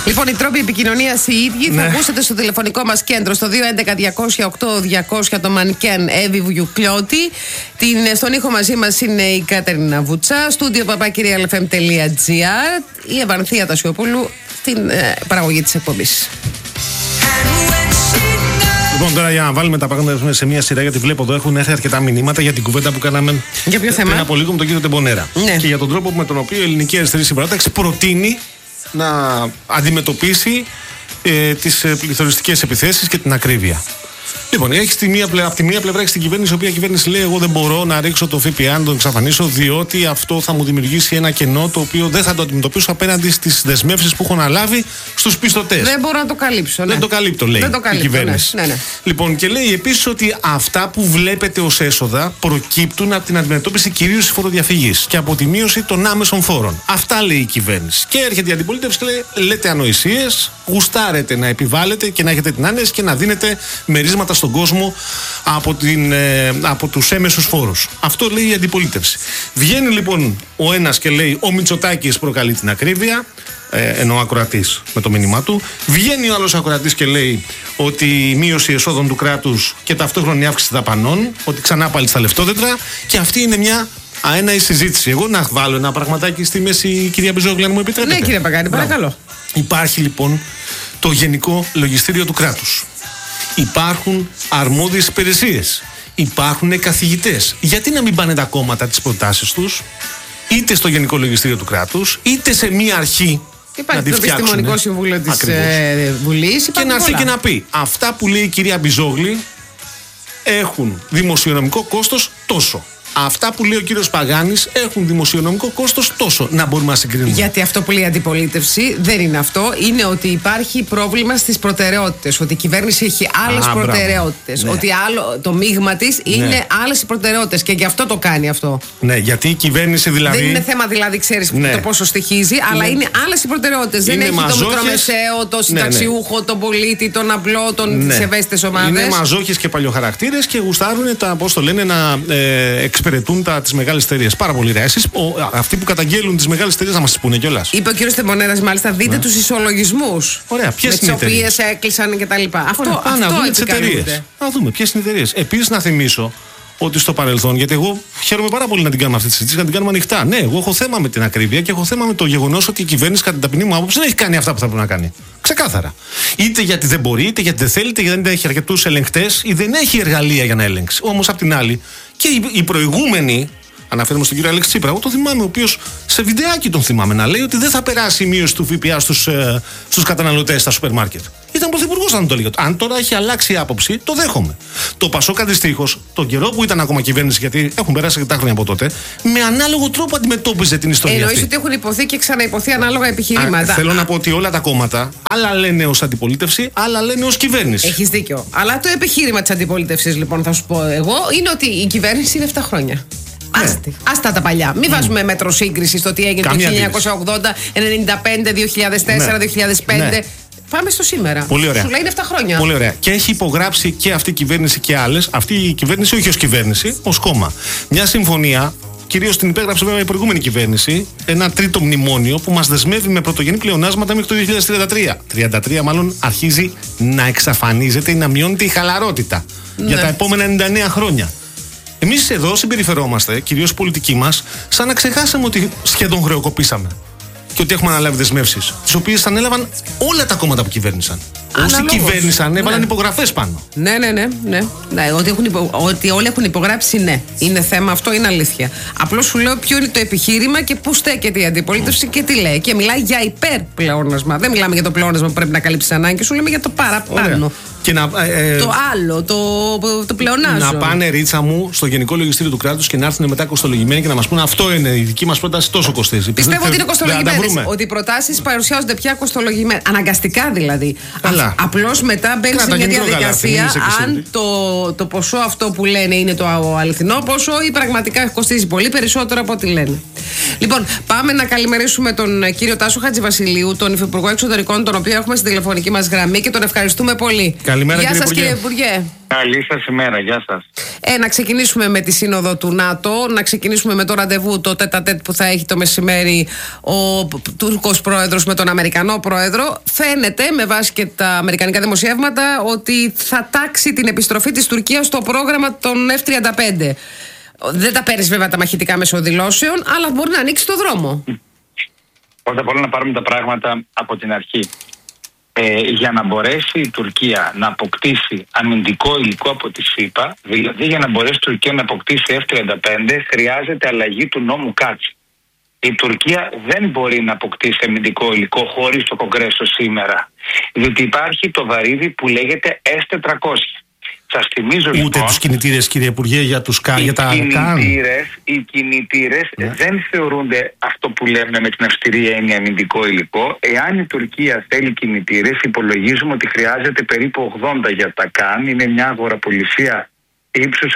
Λοιπόν, οι τρόποι επικοινωνίας οι ίδιοι θα ακούσετε στο τηλεφωνικό μας κέντρο στο 211-200-8200 το Μανκέν Εύη Βουγιουκλιώτη. Στον ήχο μαζί μας είναι η Κατερίνα Βουτσά, στούντιο papakirialfm.gr, η Ευανθία Τασιοπούλου στην παραγωγή της εκπομπής. Λοιπόν, τώρα για να βάλουμε τα πράγματα σε μια σειρά, γιατί βλέπω εδώ έχουν έρθει αρκετά μηνύματα για την κουβέντα που κάναμε πριν από λίγο με τον κύριο Τεμπονέρα. Ναι. Και για τον τρόπο με τον οποίο η Ελληνική Αριστερή Συμπαράταξη προτείνει να αντιμετωπίσει τις πληθωριστικές επιθέσεις και την ακρίβεια. Λοιπόν, από τη μία πλευρά έχει την κυβέρνηση, η οποία κυβέρνηση λέει: εγώ δεν μπορώ να ρίξω το ΦΠΑ, να το εξαφανίσω, διότι αυτό θα μου δημιουργήσει ένα κενό το οποίο δεν θα το αντιμετωπίσω απέναντι στις δεσμεύσεις που έχω αναλάβει στους πιστωτές. Δεν μπορώ να το καλύψω. Ναι. Δεν το καλύπτω, λέει η κυβέρνηση. Ναι. Λοιπόν, και λέει επίσης ότι αυτά που βλέπετε ως έσοδα προκύπτουν από την αντιμετώπιση κυρίως της φοροδιαφυγής και από τη μείωση των άμεσων φόρων. Αυτά λέει η κυβέρνηση. Και έρχεται η αντιπολίτευση και λέει: λέτε ανοησίες, γουστάρετε να επιβάλλετε και να έχετε την άνεση και να δίνετε μερίσματα στον κόσμο από τους έμεσους φόρους. Αυτό λέει η αντιπολίτευση. Βγαίνει λοιπόν ο ένας και λέει: ο Μητσοτάκης προκαλεί την ακρίβεια, ενώ ο ακροατής με το μήνυμά του. Βγαίνει ο άλλος ακροατής και λέει ότι η μείωση εσόδων του κράτους και ταυτόχρονη αύξηση δαπανών, ότι ξανά πάλι στα λεφτόδεντρα, και αυτή είναι μια αέναη συζήτηση. Εγώ να βάλω ένα πραγματάκι στη μέση, κυρία Μπιζόγλου, αν μου επιτρέπετε. Ναι, κύριε Παγκάνη, παρακαλώ. Υπάρχει λοιπόν το Γενικό Λογιστήριο του Κράτους. Υπάρχουν αρμόδιες υπηρεσίες. Υπάρχουν καθηγητές. Γιατί να μην πάνε τα κόμματα τις προτάσεις τους, είτε στο Γενικό Λογιστήριο του Κράτους, είτε σε μία αρχή. Υπάρχει το Επιστημονικό Συμβούλιο της Βουλής. Και να έρθει και να πει: αυτά που λέει η κυρία Μπιζόγλη έχουν δημοσιονομικό κόστος τόσο. Αυτά που λέει ο κύριος Παγάνης έχουν δημοσιονομικό κόστος τόσο. Να μπορούμε να συγκρίνουμε. Γιατί αυτό που λέει η αντιπολίτευση δεν είναι αυτό. Είναι ότι υπάρχει πρόβλημα στις προτεραιότητες. Ότι η κυβέρνηση έχει άλλες προτεραιότητες. Ναι. Ότι το μείγμα της είναι άλλες οι προτεραιότητες. Και γι' αυτό το κάνει αυτό. Ναι, γιατί η κυβέρνηση δηλαδή. Δεν είναι θέμα δηλαδή, ξέρεις, το πόσο στοιχίζει, αλλά είναι άλλες οι προτεραιότητες. Δεν έχει το μικρομεσαίο, το συνταξιούχο, τον πολίτη, τον απλό, τις ευαίσθητες ομάδες. Είναι μαζόχες και παλιοχαρακτήρες και γουστάρουν να εξυπηρετούν τις μεγάλες εταιρείες. Πάρα πολύ ωραία. Εσείς, αυτοί που καταγγέλουν τις μεγάλες εταιρείες, να μας τις πούνε κιόλας. Είπε ο κύριος Τεμπονέρας, μάλιστα, δείτε τους ισολογισμούς. Ωραία, ποιες είναι οι εταιρείες. Με τις οποίες έκλεισαν κτλ. Αυτό να δούμε τις εταιρείες. Να δούμε ποιες είναι οι εταιρείες. Επίσης, να θυμίσω ότι στο παρελθόν, γιατί εγώ χαίρομαι πάρα πολύ να την κάνουμε αυτή τη συζήτηση, να την κάνουμε ανοιχτά. Ναι, εγώ έχω θέμα με την ακρίβεια και έχω θέμα με το γεγονός ότι η κυβέρνηση, κατά την ταπεινή μου άποψη, δεν έχει κάνει αυτά που θα πρέπει να κάνει. Ξεκάθαρα. Είτε γιατί δεν μπορεί, είτε γιατί δεν θέλει, είτε γιατί δεν έχει αρκετούς ελεγκτές ή δεν έχει εργαλεία για να ελέγξει. Όμως, απ' την άλλη, και οι προηγούμενοι, αναφέρομαι στον κύριο Αλέξη Τσίπρα, εγώ τον θυμάμαι, ο οποίος σε βιντεάκι τον θυμάμαι να λέει ότι δεν θα περάσει η μείωση του ΦΠΑ στους καταναλωτές στα σούπερ μάρκετ. Ήταν πρωθυπουργός να το λέει. Αν τώρα έχει αλλάξει η άποψη, το δέχομαι. Το Πασόκ αντιστοίχως, τον καιρό που ήταν ακόμα κυβέρνηση, γιατί έχουν περάσει αρκετά χρόνια από τότε, με ανάλογο τρόπο αντιμετώπιζε την ιστορία. Εννοείς ότι έχουν υποθεί και ξαναϋποθεί ανάλογα επιχειρήματα. Θέλω να πω ότι όλα τα κόμματα, άλλα λένε ως αντιπολίτευση, άλλα λένε ως κυβέρνηση. Έχεις δίκιο. Αλλά το επιχείρημα της αντιπολίτευσης, λοιπόν, θα σου πω εγώ, είναι ότι η κυβέρνηση είναι 7 χρόνια. Άστα τα παλιά. Μην βάζουμε μέτρο σύγκριση στο τι έγινε το 1980, 95, 2004, 2005. Πάμε στο σήμερα. Πολύ ωραία. Σου λέει είναι 7 χρόνια. Πολύ ωραία. Και έχει υπογράψει και αυτή η κυβέρνηση και άλλες. Αυτή η κυβέρνηση, όχι ως κυβέρνηση, ως κόμμα. Μια συμφωνία, κυρίως την υπέγραψε βέβαια η προηγούμενη κυβέρνηση, ένα τρίτο μνημόνιο που μας δεσμεύει με πρωτογενή πλεονάσματα μέχρι το 2033. 33 μάλλον αρχίζει να εξαφανίζεται ή να μειώνεται η χαλαρότητα για τα επόμενα 99 χρόνια. Εμείς εδώ συμπεριφερόμαστε, κυρίως οι πολιτικοί μας, σαν να ξεχάσαμε ότι σχεδόν χρεοκοπήσαμε. Και ότι έχουμε αναλάβει δεσμεύσεις, τις οποίες ανέλαβαν όλα τα κόμματα που κυβέρνησαν. Όσοι κυβέρνησαν, έβαλαν υπογραφές πάνω. Ναι. Ότι όλοι έχουν υπογράψει, ναι. Είναι θέμα αυτό, είναι αλήθεια. Απλώς σου λέω ποιο είναι το επιχείρημα και πού στέκεται η αντιπολίτευση και τι λέει. Και μιλάει για υπερπλεόνασμα. Δεν μιλάμε για το πλεόνασμα που πρέπει να καλύψει τις ανάγκες σου, λέμε για το παραπάνω. Και το άλλο, το πλεονάζω. Να πάνε, ρίτσα μου, στο Γενικό Λογιστήριο του Κράτους και να έρθουν μετά κοστολογημένοι και να μας πούνε: αυτό είναι η δική μας πρόταση, τόσο κοστίζει. Πιστεύω ότι είναι κοστολογημένες. Ότι οι προτάσεις παρουσιάζονται πια κοστολογημένες. Αναγκαστικά δηλαδή. Απλώς μετά μπαίνει σε μια διαδικασία αν το ποσό αυτό που λένε είναι το αληθινό ποσό ή πραγματικά κοστίζει πολύ περισσότερο από ό,τι λένε. Λοιπόν, πάμε να καλημερίσουμε τον κύριο Τάσο Χατζηβασιλείου, τον Υφυπουργό Εξωτερικών, τον οποίο έχουμε στην τηλεφωνική μας γραμμή και τον ευχαριστούμε πολύ. Καλημέρα, Γεια σας, κύριε Υπουργέ. Καλή σας ημέρα, γεια σας. Να ξεκινήσουμε με τη σύνοδο του ΝΑΤΟ, να ξεκινήσουμε με το ραντεβού, το τέτα-τέτ που θα έχει το μεσημέρι ο Τούρκος πρόεδρος με τον Αμερικανό πρόεδρο. Φαίνεται με βάση και τα αμερικανικά δημοσιεύματα ότι θα τάξει την επιστροφή της Τουρκίας στο πρόγραμμα των F-35. Δεν τα παίρνει βέβαια τα μαχητικά μεσοδηλώσεων, αλλά μπορεί να ανοίξει το δρόμο. Πρώτα απ' όλα να πάρουμε τα πράγματα από την αρχή. Για να μπορέσει η Τουρκία να αποκτήσει αμυντικό υλικό από τη ΣΥΠΑ, δηλαδή για να μπορέσει η Τουρκία να αποκτήσει F-35, χρειάζεται αλλαγή του νόμου Κάτσα. Η Τουρκία δεν μπορεί να αποκτήσει αμυντικό υλικό χωρίς το Κογκρέσο σήμερα, διότι υπάρχει το βαρύδι που λέγεται S-400. Σας θυμίζω ούτε λοιπόν, τους κινητήρες, κύριε Υπουργέ, για τους για τα οι κινητήρες δεν θεωρούνται αυτό που λέμε με την αυστηρή έννοια αμυντικό υλικό. Εάν η Τουρκία θέλει κινητήρες, υπολογίζουμε ότι χρειάζεται περίπου 80 για τα ΚΑΝ. Είναι μια αγοραπολισία ύψους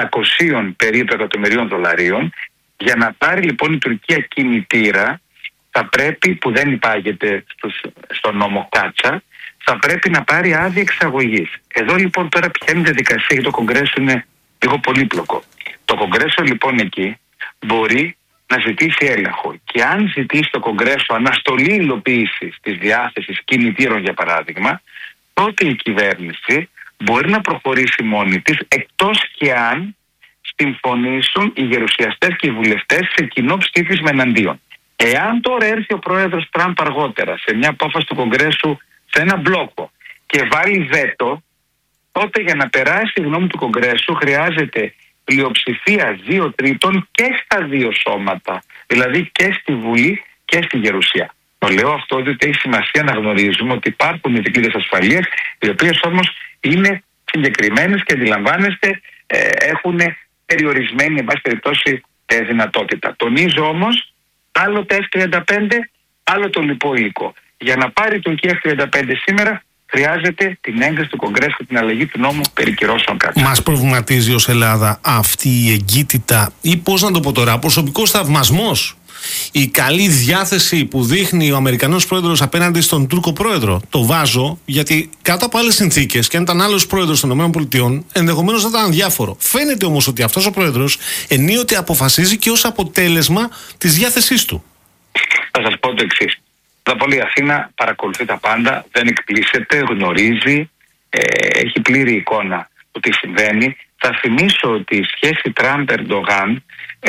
700 περίπου εκατομμυρίων δολαρίων. Για να πάρει λοιπόν η Τουρκία κινητήρα, θα πρέπει, που δεν υπάγεται στον νόμο Κάτσα, θα πρέπει να πάρει άδεια εξαγωγής. Εδώ λοιπόν τώρα ποια είναι η διαδικασία, γιατί το Κογκρέσο είναι λίγο πολύπλοκο. Το Κογκρέσο λοιπόν εκεί μπορεί να ζητήσει έλεγχο. Και αν ζητήσει το Κογκρέσο αναστολή υλοποίησης της διάθεσης κινητήρων, για παράδειγμα, τότε η κυβέρνηση μπορεί να προχωρήσει μόνη της, εκτός και αν συμφωνήσουν οι γερουσιαστές και οι βουλευτές σε κοινό ψήφισμα εναντίον. Εάν τώρα έρθει ο πρόεδρος Τραμπ αργότερα σε μια απόφαση του Κογκρέσου, σε ένα μπλόκο, και βάλει βέτο, τότε για να περάσει η γνώμη του Κογκρέσου χρειάζεται πλειοψηφία 2/3 και στα δύο σώματα, δηλαδή και στη Βουλή και στη Γερουσία. Το λέω αυτό διότι έχει σημασία να γνωρίζουμε ότι υπάρχουν οι δικλείδες ασφαλείας, οι οποίες όμως είναι συγκεκριμένες και αντιλαμβάνεστε έχουν περιορισμένη εν πάση περιπτώσει δυνατότητα. Τονίζω όμως, άλλο τα F-35, άλλο το λοιπό υλικό. Για να πάρει η Τουρκία F-35 σήμερα χρειάζεται την έγκριση του Κογκρέσου και την αλλαγή του νόμου περί κυρώσεων Κάτσα. Μας προβληματίζει ως Ελλάδα αυτή η εγκύτητα ή πώς να το πω τώρα, προσωπικός θαυμασμός, η καλή διάθεση που δείχνει ο Αμερικανός πρόεδρος απέναντι στον Τούρκο πρόεδρο? Το βάζω γιατί κάτω από άλλες συνθήκες και αν ήταν άλλος πρόεδρος των ΗΠΑ ενδεχομένως θα ήταν αδιάφορο. Φαίνεται όμως ότι αυτός ο πρόεδρος ενίοτε αποφασίζει και ως αποτέλεσμα της διάθεσής του. Θα σας πω το εξής. Πρώτα απ' όλα η Αθήνα παρακολουθεί τα πάντα, δεν εκπλήσεται, γνωρίζει, έχει πλήρη εικόνα του τι συμβαίνει. Θα θυμίσω ότι η σχέση Τραμπ-Ερντογάν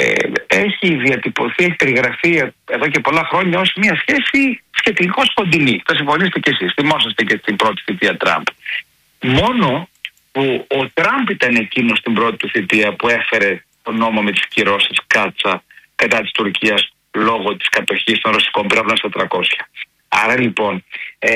έχει διατυπωθεί, έχει περιγραφεί εδώ και πολλά χρόνια ως μια σχέση σχετικώς κοντινή. Θα συμφωνήσετε κι εσείς, θυμόσαστε και στην πρώτη θητεία Τραμπ. Μόνο που ο Τραμπ ήταν εκείνος στην πρώτη του θητεία που έφερε τον νόμο με τις κυρώσεις Κάτσα κατά της Τουρκίας λόγω της κατοχής των ρωσικών πυράβλων στα 300. Άρα λοιπόν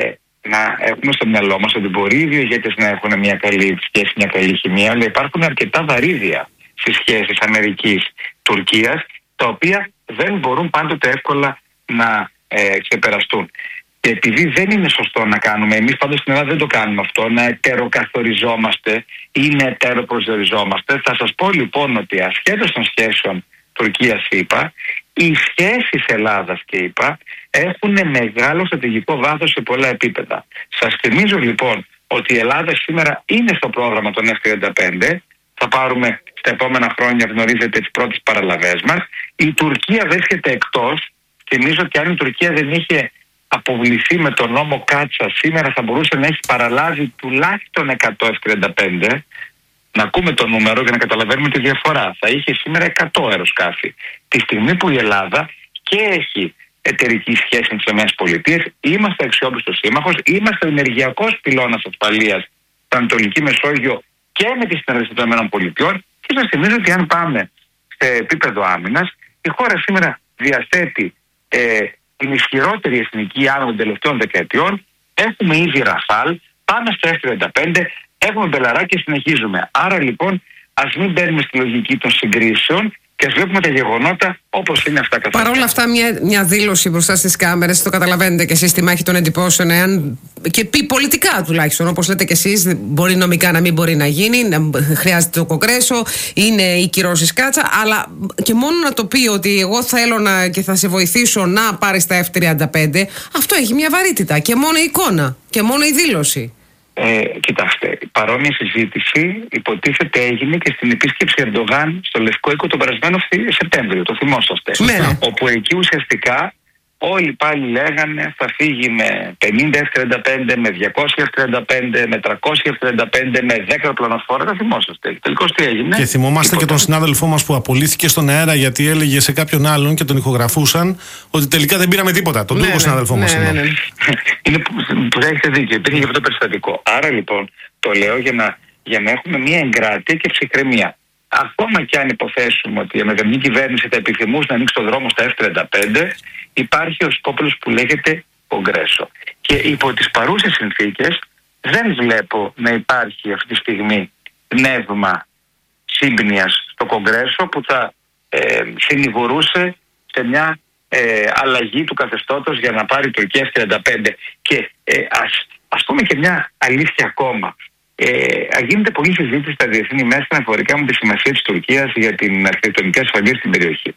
να έχουμε στο μυαλό μας ότι μπορεί οι δύο ηγέτες να έχουν μια καλή σχέση, μια καλή χημεία, αλλά υπάρχουν αρκετά βαρύδια στις σχέσεις Αμερικής-Τουρκίας, τα οποία δεν μπορούν πάντοτε εύκολα να ξεπεραστούν. Και επειδή δεν είναι σωστό να κάνουμε, εμείς πάντως στην Ελλάδα δεν το κάνουμε αυτό, να ετεροκαθοριζόμαστε ή να ετεροπροσδιοριζόμαστε, θα σας πω λοιπόν ότι ασχέτως των σχέσεων Τουρκίας-ΗΠΑ, οι σχέσεις Ελλάδας και ΗΠΑ έχουν μεγάλο στρατηγικό βάθος σε πολλά επίπεδα. Σας θυμίζω λοιπόν ότι η Ελλάδα σήμερα είναι στο πρόγραμμα των F-35. Θα πάρουμε στα επόμενα χρόνια, γνωρίζετε, τις πρώτες παραλαβές μας. Η Τουρκία βρίσκεται εκτός. Θυμίζω ότι αν η Τουρκία δεν είχε αποβληθεί με τον νόμο Κάτσα, σήμερα θα μπορούσε να έχει παραλάβει τουλάχιστον 100 F-35. Να ακούμε το νούμερο για να καταλαβαίνουμε τη διαφορά. Θα είχε σήμερα 100 αεροσκάφη. Τη στιγμή που η Ελλάδα και έχει εταιρική σχέση με τις ΗΠΑ, είμαστε αξιόπιστος σύμμαχος, είμαστε ο ενεργειακός πυλώνας ασφαλείας στην Ανατολική Μεσόγειο και με τη συνεργασία των ΗΠΑ. Και σας θυμίζω ότι αν πάμε σε επίπεδο άμυνας, η χώρα σήμερα διαθέτει την ισχυρότερη εθνική άμυνα των τελευταίων δεκαετιών. Έχουμε ήδη Ραφάλ, πάμε στο F-35. Έχουμε μπελαρά και συνεχίζουμε. Άρα λοιπόν ας μην μπαίνουμε στη λογική των συγκρίσεων και ας βλέπουμε τα γεγονότα όπως είναι αυτά καθ' Παρ' όλα αυτά, μια δήλωση μπροστά στις κάμερες, το καταλαβαίνετε και εσείς, τη μάχη των εντυπώσεων, εάν και πει πολιτικά τουλάχιστον, όπως λέτε και εσείς, μπορεί νομικά να μην μπορεί να γίνει, χρειάζεται το Κογκρέσο, είναι οι κυρώσεις Κάτσα, αλλά και μόνο να το πει ότι εγώ θέλω και θα σε βοηθήσω να πάρεις τα F-35, αυτό έχει μια βαρύτητα και μόνο η εικόνα και μόνο η δήλωση. Κοιτάξτε, παρόμοια συζήτηση υποτίθεται έγινε και στην επίσκεψη Ερντογάν στο Λευκό Οίκο τον περασμένο Σεπτέμβριο, το θυμόσαστε. Όπου εκεί ουσιαστικά όλοι πάλι λέγανε θα φύγει με 50 F-35, με 200 F-35, με 300 F-35, με 10 πλανοφόρα. Θα θυμόσαστε. Τελικώς τι έγινε? Και θυμόμαστε και τον συνάδελφό μας που απολύθηκε στον αέρα γιατί έλεγε σε κάποιον άλλον και τον ηχογραφούσαν ότι τελικά δεν πήραμε τίποτα. Τον Τούρκο συνάδελφό μας. Είναι που έχετε δίκιο. Υπήρχε και αυτό το περιστατικό. Άρα λοιπόν το λέω για να έχουμε μια εγκράτεια και ψυχραιμία. Ακόμα και αν υποθέσουμε ότι η αμερικανική κυβέρνηση θα επιθυμούσε να ανοίξει το δρόμο στα F-35, υπάρχει ο σκόπελος που λέγεται Κογκρέσο. Και υπό τις παρούσες συνθήκες δεν βλέπω να υπάρχει αυτή τη στιγμή πνεύμα σύμπνοιας στο Κογκρέσο που θα συνηγορούσε σε μια αλλαγή του καθεστώτος για να πάρει η Τουρκία F-35. Και ας πούμε και μια αλήθεια ακόμα. Γίνεται πολλή συζήτηση στα διεθνή μέσα αναφορικά με τη σημασία της Τουρκίας για την αρχιτεκτονική ασφαλεία στην περιοχή.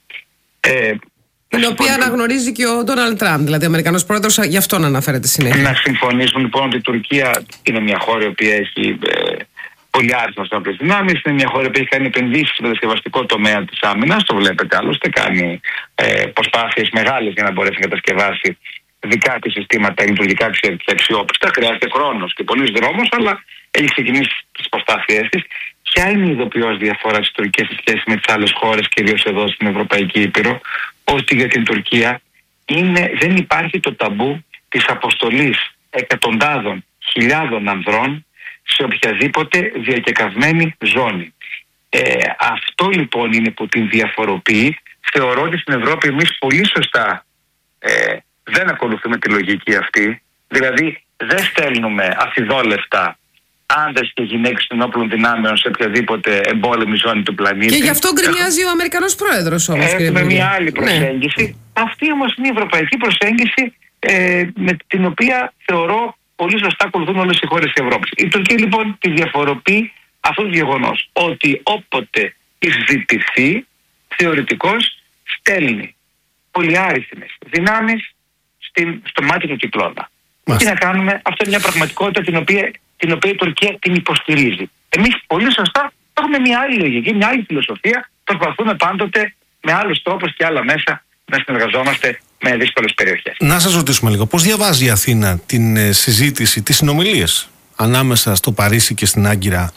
Την οποία αναγνωρίζει και ο Ντόναλντ Τραμπ, δηλαδή ο Αμερικανός πρόεδρος, γι' αυτό να αναφέρεται συνέχεια. Να συμφωνήσουμε λοιπόν ότι η Τουρκία είναι μια χώρα η οποία έχει πολύ άριθμες όπλες δυνάμεις, είναι μια χώρα που έχει κάνει επενδύσεις στο κατασκευαστικό τομέα της άμυνας, το βλέπετε άλλωστε, κάνει προσπάθειες μεγάλες για να μπορέσει να κατασκευάσει δικά της συστήματα λειτουργικά και αξιόπιστα. Χρειάζεται χρόνος και πολλής δρόμος, αλλά έχει ξεκινήσει τις προσπάθειές της. Ποια είναι η ειδοποιώς διαφορά της Τουρκίας σε σχέση με τις άλλες χώρες, κυρίως εδώ στην Ευρωπαϊκή Ήπειρο? Ότι για την Τουρκία δεν υπάρχει το ταμπού της αποστολής εκατοντάδων χιλιάδων ανδρών σε οποιαδήποτε διακεκαυμένη ζώνη. Αυτό λοιπόν είναι που την διαφοροποιεί. Θεωρώ ότι στην Ευρώπη εμείς πολύ σωστά δεν ακολουθούμε τη λογική αυτή. Δηλαδή δεν στέλνουμε αφιδόλευτα άντρες και γυναίκες των όπλων δυνάμεων σε οποιαδήποτε εμπόλεμη ζώνη του πλανήτη. Και γι' αυτό γκρινιάζει ο Αμερικανός πρόεδρος όμως. Έχουμε μια άλλη προσέγγιση. Ναι. Αυτή όμως είναι η ευρωπαϊκή προσέγγιση με την οποία θεωρώ πολύ σωστά ακολουθούν όλες οι χώρες της Ευρώπης. Η Τουρκία λοιπόν τη διαφοροποιεί αυτό το γεγονός ότι όποτε ζητηθεί θεωρητικώς στέλνει πολυάριθμες δυνάμεις στο μάτι του κυκλώνα. Τι να κάνουμε, αυτό είναι μια πραγματικότητα την οποία η Τουρκία την υποστηρίζει. Εμείς πολύ σωστά έχουμε μια άλλη λογική, μια άλλη φιλοσοφία. Προσπαθούμε πάντοτε με άλλους τρόπους και άλλα μέσα να συνεργαζόμαστε με δύσκολες περιοχές. Να σας ρωτήσουμε λίγο, πώς διαβάζει η Αθήνα την συζήτηση, τις συνομιλίες ανάμεσα στο Παρίσι και στην Άγκυρα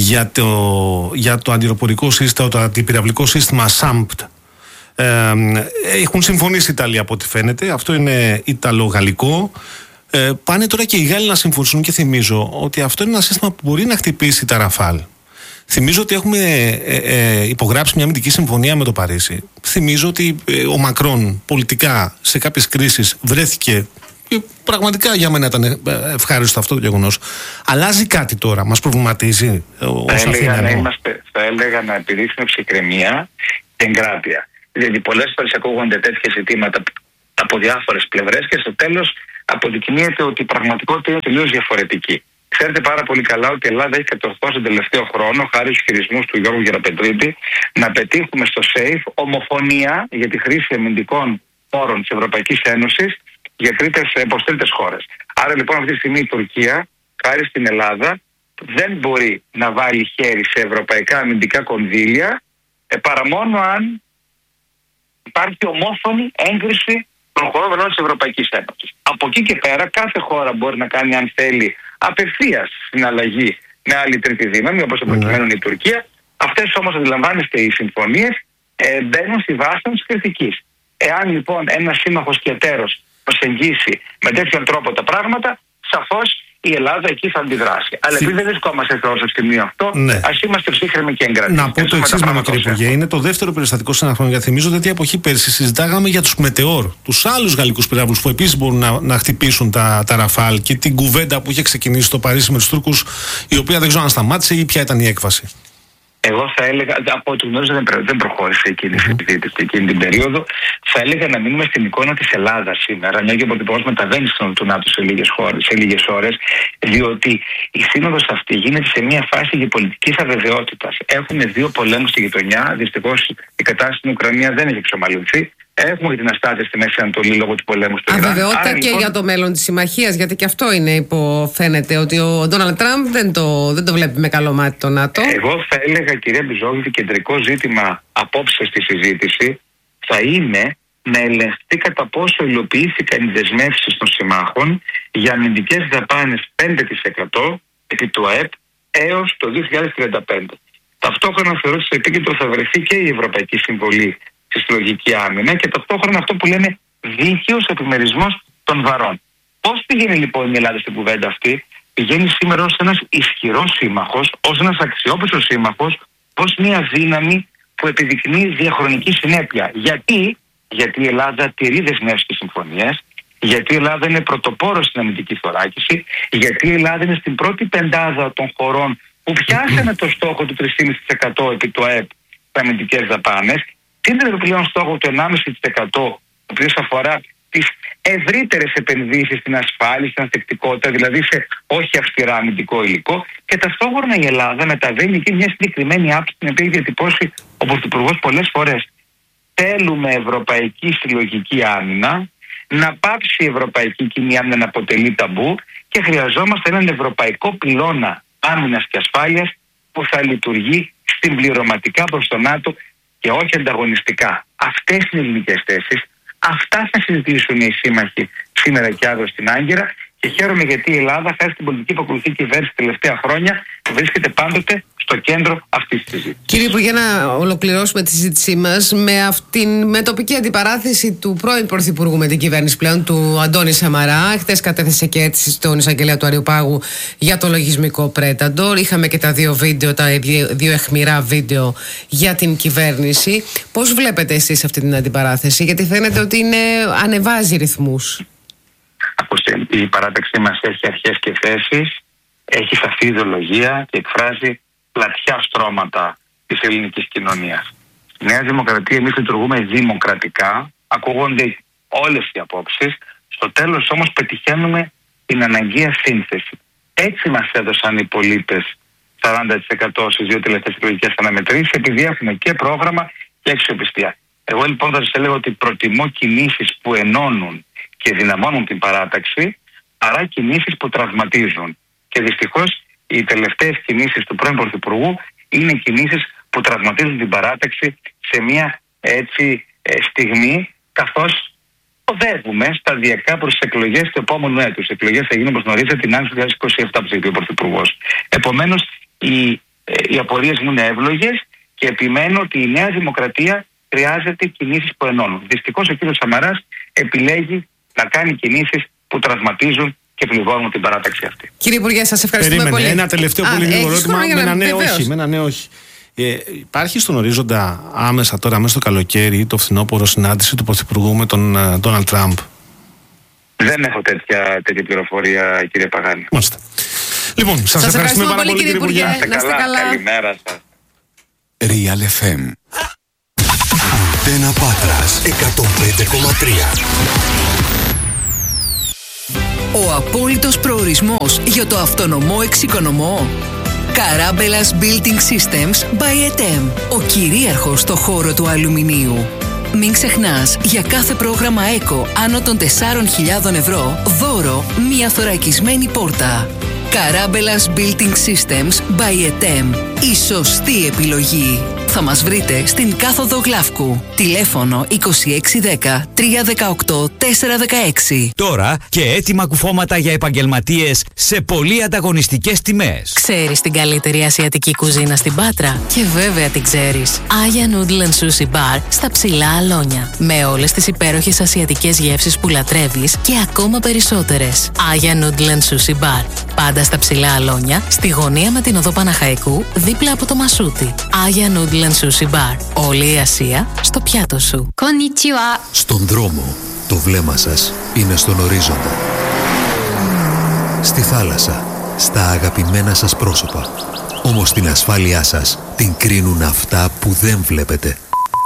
για το αντιεροπορικό σύστημα, το αντιπυραυλικό σύστημα SAMPT? Έχουν συμφωνήσει οι Ιταλοί από ό,τι φαίνεται. Αυτό είναι Ιταλο-Γαλλικό. Πάνε τώρα και οι Γάλλοι να συμφωνήσουν και θυμίζω ότι αυτό είναι ένα σύστημα που μπορεί να χτυπήσει τα Ραφάλ. Θυμίζω ότι έχουμε υπογράψει μια αμυντική συμφωνία με το Παρίσι. Θυμίζω ότι ο Μακρόν πολιτικά σε κάποιες κρίσεις βρέθηκε. Πραγματικά για μένα ήταν ευχάριστο αυτό το γεγονός. Αλλάζει κάτι τώρα, μας προβληματίζει ως Αθήνα? Θα έλεγα να επιδείξουμε ψυχραιμία και εγκράτεια. Δηλαδή πολλές φορές ακούγονται τέτοια ζητήματα από διάφορες πλευρές και στο τέλος αποδεικνύεται ότι η πραγματικότητα είναι τελείως διαφορετική. Ξέρετε πάρα πολύ καλά ότι η Ελλάδα έχει κατορθώσει τον τελευταίο χρόνο, χάρη στους χειρισμούς του Γιώργου Γεραπετρίτη, να πετύχουμε στο ΣΕΙΦ ομοφωνία για τη χρήση αμυντικών πόρων της Ευρωπαϊκής Ένωσης προς τρίτες χώρες. Άρα λοιπόν αυτή τη στιγμή η Τουρκία, χάρη στην Ελλάδα, δεν μπορεί να βάλει χέρι σε ευρωπαϊκά αμυντικά κονδύλια παρά μόνο αν υπάρχει ομόφωνη έγκριση των χωρών μελών της Ευρωπαϊκής Ένωσης. Από εκεί και πέρα κάθε χώρα μπορεί να κάνει, αν θέλει, απευθείας συναλλαγή με άλλη τρίτη δύναμη, όπως προκειμένου η Τουρκία. Αυτές όμως, αντιλαμβάνεστε, οι συμφωνίες μπαίνουν στη βάση της κριτικής. Εάν λοιπόν ένας σύμμαχος και εταίρος προσεγγίσει με τέτοιον τρόπο τα πράγματα, σαφώς η Ελλάδα εκεί θα αντιδράσει. Αλλά επειδή δεν βρισκόμαστε στο σημείο αυτό, ας είμαστε ψύχρεμοι και εγκρατικοί. Να πω το εξής, κύριε Υπουργέ. Είναι το δεύτερο περιστατικό σε ένα χρόνο. Γιατί θυμίζω ότι από εκεί πέρσι συζητάγαμε για τους Μετεώρ, τους άλλους γαλλικούς πυράβλους που επίσης μπορούν να χτυπήσουν τα Ραφάλ και την κουβέντα που είχε ξεκινήσει στο Παρίσι με τους Τούρκους, η οποία δεν ξέρω αν σταμάτησε ή ποια ήταν η έκβαση. Εγώ θα έλεγα, από ό,τι γνωρίζω δεν προχώρησε εκείνη η συζήτηση εκείνη την περίοδο. Θα έλεγα να μείνουμε στην εικόνα της Ελλάδας σήμερα, μια και ο Πρωθυπουργός μεταβαίνει του ΝΑΤΟ σε λίγες ώρες, διότι η σύνοδος αυτή γίνεται σε μια φάση γεωπολιτικής αβεβαιότητας. Έχουμε δύο πολέμους στη γειτονιά. Δυστυχώς η κατάσταση στην Ουκρανία δεν έχει εξομαλυνθεί. Έχουμε την αστάθεια στη Μέση Ανατολή λόγω του πολέμου στο Ιράν. Αβεβαιότητα και για το μέλλον της συμμαχίας, γιατί και αυτό είναι φαίνεται ότι ο Ντόναλντ Τραμπ δεν το βλέπει με καλό μάτι το ΝΑΤΟ. Εγώ θα έλεγα, κυρία Μπιζόγλου, ότι κεντρικό ζήτημα απόψε στη συζήτηση θα είναι να ελεγχθεί κατά πόσο υλοποιήθηκαν οι δεσμεύσεις των συμμάχων για αμυντικές δαπάνες 5% επί του ΑΕΠ έως το 2035. Ταυτόχρονα θεωρώ ότι στο επίκεντρο θα βρεθεί και η Ευρωπαϊκή Συμβολή στη συλλογική άμυνα και ταυτόχρονα αυτό που λέμε δίκαιος επιμερισμός των βαρών. Πώς πηγαίνει λοιπόν η Ελλάδα στην κουβέντα αυτή? Πηγαίνει σήμερα ως ένας ισχυρός σύμμαχος, ως ένας αξιόπιστος σύμμαχος, ως μια δύναμη που επιδεικνύει διαχρονική συνέπεια. Γιατί η Ελλάδα τηρεί δεσμεύσεις και συμφωνίες, γιατί η Ελλάδα είναι πρωτοπόρος στην αμυντική θωράκιση, γιατί η Ελλάδα είναι στην πρώτη πεντάδα των χωρών που πιάσανε το στόχο του 3,5% επί του ΑΕΠ στις αμυντικές δαπάνες, και είναι επιπλέον στόχο του 1,5%, ο οποίος αφορά τις ευρύτερες επενδύσεις στην ασφάλεια, στην ανθεκτικότητα, δηλαδή σε όχι αυστηρά αμυντικό υλικό, και ταυτόχρονα η Ελλάδα μεταβαίνει και μια συγκεκριμένη άποψη την οποία έχει διατυπώσει ο Πρωθυπουργός πολλές φορές. Θέλουμε ευρωπαϊκή συλλογική άμυνα, να πάψει η ευρωπαϊκή κοινή άμυνα να αποτελεί ταμπού και χρειαζόμαστε έναν ευρωπαϊκό πυλώνα άμυνας και ασφάλειας που θα λειτουργεί συμπληρωματικά προς το ΝΑΤΟ και όχι ανταγωνιστικά. Αυτές είναι οι ελληνικές θέσεις. Αυτά θα συζητήσουν οι σύμμαχοι σήμερα και αύριο στην Άγκυρα, και χαίρομαι γιατί η Ελλάδα, χάρη στην πολιτική που ακολουθεί η κυβέρνηση τα τελευταία χρόνια, βρίσκεται πάντοτε στο κέντρο αυτής της συζήτησης. Κύριε Υπουργέ, να ολοκληρώσουμε τη συζήτησή μας με τοπική αντιπαράθεση του πρώην Πρωθυπουργού με την κυβέρνηση πλέον, του Αντώνη Σαμαρά. Χθες κατέθεσε και αίτηση στον εισαγγελέα του Αριοπάγου για το λογισμικό Predator. Είχαμε και τα δύο αιχμηρά βίντεο για την κυβέρνηση. Πώς βλέπετε εσείς αυτή την αντιπαράθεση? Γιατί φαίνεται ότι ανεβάζει ρυθμούς. Η παράταξή μας έχει αρχές και θέσεις, έχει σαφή ιδεολογία και εκφράζει πλατιά στρώματα της ελληνικής κοινωνίας. Στη Νέα Δημοκρατία εμείς λειτουργούμε δημοκρατικά, ακούγονται όλες οι απόψεις, στο τέλος όμως πετυχαίνουμε την αναγκαία σύνθεση. Έτσι μας έδωσαν οι πολίτες 40% στις δύο τελευταίες εκλογικές αναμετρήσεις, επειδή έχουμε και πρόγραμμα και αξιοπιστία. Εγώ λοιπόν θα σας έλεγα ότι προτιμώ κινήσεις που ενώνουν και δυναμώνουν την παράταξη, παρά κινήσεις που τραυματίζουν. Και δυστυχώς οι τελευταίες κινήσεις του πρώην Πρωθυπουργού είναι κινήσεις που τραυματίζουν την παράταξη σε μια στιγμή, καθώς οδεύουμε σταδιακά προς τις εκλογές του επόμενου έτους. Οι εκλογές θα γίνουν, όπως γνωρίζετε, την άνοιξη του 2027, που είπε ο Πρωθυπουργός. Επομένως, οι απορίες μου είναι εύλογες και επιμένω ότι η Νέα Δημοκρατία χρειάζεται κινήσεις που ενώνουν. Δυστυχώς ο κ. Σαμαράς επιλέγει να κάνει κινήσεις που τραυματίζουν και πληγώνουν την παράταξη αυτή. Κύριε Υπουργέ, σας ευχαριστούμε πολύ. Ένα τελευταίο πολύ λίγο ερώτημα με ένα ναι όχι. Υπάρχει στον ορίζοντα άμεσα τώρα, μέσα στο καλοκαίρι, το φθινόπωρο, συνάντηση του Πρωθυπουργού με τον Ντόναλντ Τραμπ? Δεν έχω τέτοια πληροφορία, κύριε Παγάνη. Μάλιστα. Λοιπόν, σας ευχαριστούμε πάρα πολύ, κύριε Υπουργέ. Να είστε καλά. Καλημέρα σας. Real FM. Αντένα Πάτρας 105,3. Ο απόλυτος προορισμός για το αυτονομό εξοικονομό. Καράμπελας Building Systems by ETEM. Ο κυρίαρχος στο χώρο του αλουμινίου. Μην ξεχνάς, για κάθε πρόγραμμα ΕΚΟ άνω των 4.000 ευρώ, δώρο μία θωρακισμένη πόρτα. Καράμπελας Building Systems by ETEM. Η σωστή επιλογή. Θα μας βρείτε στην κάθοδο Γλαύκου. Τηλέφωνο 2610 318 416. Τώρα και έτοιμα κουφώματα για επαγγελματίες σε πολύ ανταγωνιστικές τιμές. Ξέρεις την καλύτερη ασιατική κουζίνα στην Πάτρα? Και βέβαια την ξέρεις. Aya Noodle and Sushi Bar στα Ψηλά Αλόνια. Με όλες τις υπέροχες ασιατικές γεύσεις που λατρεύεις και ακόμα περισσότερες. Aya Noodle and Sushi Bar. Πάντα στα Ψηλά Αλόνια, στη γωνία με την οδό Παναχαϊκού, δίπλα από το Μασούτι. Aya Noodle and Sushi Bar. Όλη η Ασία στο πιάτο σου. Konnichiwa. Στον δρόμο, το βλέμμα σας είναι στον ορίζοντα. Στη θάλασσα, στα αγαπημένα σας πρόσωπα. Όμως την ασφάλειά σας την κρίνουν αυτά που δεν βλέπετε.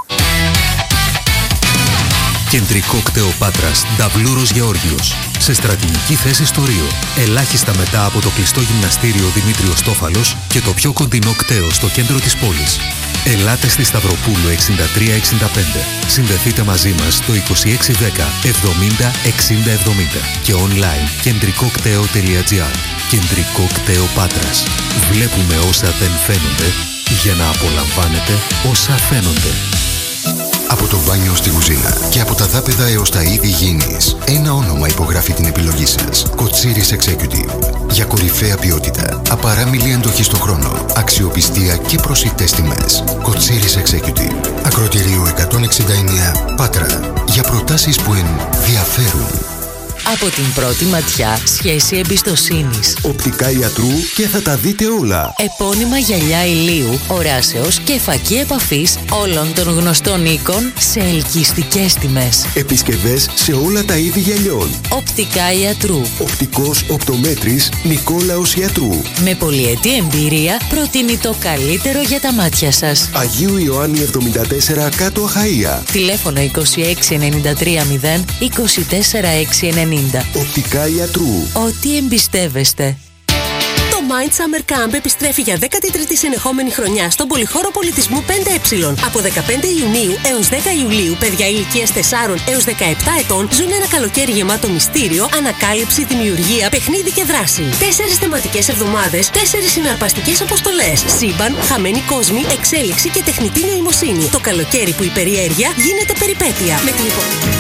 Κεντρικό κτέο Πάτρας, Νταβλούρος Γεώργιος. Σε στρατηγική θέση στο Ρίο. Ελάχιστα μετά από το κλειστό γυμναστήριο Δημήτριος Τόφαλος και το πιο κοντινό κτέο στο κέντρο της πόλης. Ελάτε στη Σταυροπούλου 6365. Συνδεθείτε μαζί μας στο 2610 70 60 70 και online κεντρικοκτέο.gr. Κεντρικό Κτέο Πάτρας. Βλέπουμε όσα δεν φαίνονται για να απολαμβάνετε όσα φαίνονται. Από το μπάνιο στη κουζίνα και από τα δάπεδα έως τα είδη γήινης, ένα όνομα υπογράφει την επιλογή σας. Κοτσίρις Executive. Για κορυφαία ποιότητα, απαράμιλη αντοχή στο χρόνο, αξιοπιστία και προσιτές τιμές. Κοτσίρις Executive. Ακροτηρίου 169 Πάτρα. Για προτάσεις που ενδιαφέρουν. Από την πρώτη ματιά, σχέση εμπιστοσύνης. Οπτικά ιατρού και θα τα δείτε όλα. Επώνυμα γυαλιά ηλίου, οράσεως και φακή επαφής όλων των γνωστών οίκων σε ελκυστικές τιμές. Επισκευές σε όλα τα είδη γυαλιών. Οπτικά ιατρού. Οπτικός οπτομέτρης Νικόλαος Ιατρού. Με πολυετή εμπειρία προτείνει το καλύτερο για τα μάτια σας. Αγίου Ιωάννη 74 κάτω Αχαΐα. Τηλέφωνο 2693 0 24 690. Οπτικά Ιατρού. Ό,τι εμπιστεύεστε. Το Mind Summer Camp επιστρέφει για 13η συνεχόμενη χρονιά στον Πολυχώρο Πολιτισμού 5Ε. Από 15 Ιουνίου έως 10 Ιουλίου, παιδιά ηλικίας 4 έως 17 ετών ζουν ένα καλοκαίρι γεμάτο μυστήριο, ανακάλυψη, δημιουργία, παιχνίδι και δράση. 4 θεματικές εβδομάδες, 4 συναρπαστικές αποστολές. Σύμπαν, χαμένοι κόσμοι, εξέλιξη και τεχνητή νοημοσύνη. Το καλοκαίρι που η περιέργεια γίνεται περιπέτεια. Με την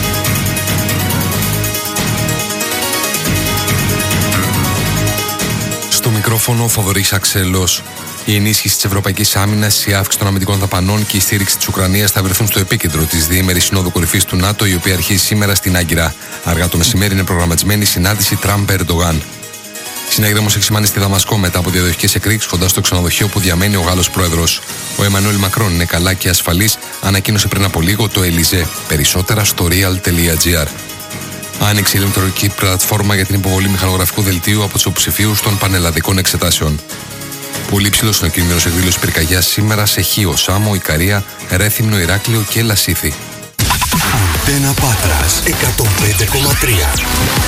Στο μικρόφωνο ο Θοδωρής Αξέλος. Η ενίσχυση της Ευρωπαϊκής Άμυνας, η αύξηση των αμυντικών δαπανών και η στήριξη της Ουκρανίας θα βρεθούν στο επίκεντρο της διήμερης Συνόδου Κορυφής του ΝΑΤΟ, η οποία αρχίζει σήμερα στην Άγκυρα. Αργά το μεσημέρι είναι προγραμματισμένη συνάντηση Τραμπ-Ερντογάν. Συνάγεται όμως έχει σημάνει στη Δαμασκό μετά από διαδοχικές εκρήξεις κοντά στο ξενοδοχείο που διαμένει ο Γάλλος πρόεδρος. Ο Εμμανουέλ Μακρόν είναι καλά και ασφαλής, ανακοίνωσε πριν από λίγο το Ελιζέ. Περισσότερα στο real.gr. Άνοιξε η ηλεκτρονική πλατφόρμα για την υποβολή μηχανογραφικού δελτίου από τους υποψηφίους των πανελλαδικών εξετάσεων. Πολύ ψηλός είναι ο κίνδυνος εκδήλωσης πυρκαγιάς σήμερα σε Χίο, Σάμο, Ικαρία, Ρέθυμνο, Ηράκλειο και Λασίθι. Αντένα Πάτρας 105,3.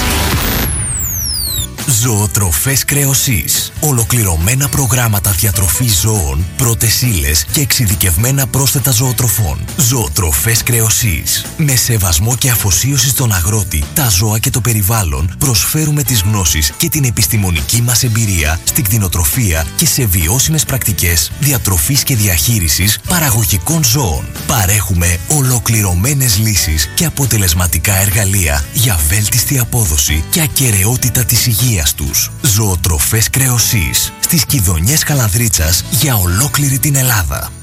Ζωοτροφές Κρεοσής. Ολοκληρωμένα προγράμματα διατροφής ζώων, πρώτες ύλες και εξειδικευμένα πρόσθετα ζωοτροφών. Ζωοτροφές Κρεοσής. Με σεβασμό και αφοσίωση στον αγρότη, τα ζώα και το περιβάλλον, προσφέρουμε τις γνώσεις και την επιστημονική μας εμπειρία στην κτηνοτροφία και σε βιώσιμες πρακτικές διατροφής και διαχείρισης παραγωγικών ζώων. Παρέχουμε ολοκληρωμένες λύσεις και αποτελεσματικά εργαλεία για βέλτιστη απόδοση και ακεραιότητα της υγείας τους. Ζωοτροφές Κρεοσής. Στις Κιδωνιές Καλανδρίτσας για ολόκληρη την Ελλάδα.